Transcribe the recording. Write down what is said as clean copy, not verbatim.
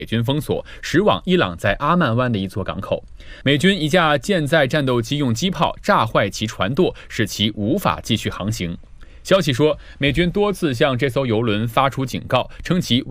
美军封锁驶往伊朗在阿曼湾的一座港口。美军一架舰载战斗机用机炮炸坏其船舵，使其无法继续航行。消息说，美军多次向这艘油轮发出警告，称其